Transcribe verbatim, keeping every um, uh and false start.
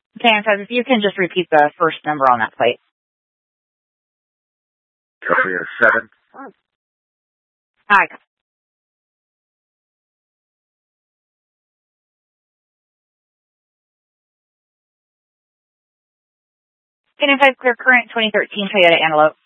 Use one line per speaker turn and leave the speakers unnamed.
Okay, and so if you can just repeat the first number on that plate.
We had a seven.
Hi. And if I clear current twenty thirteen Toyota Antelope.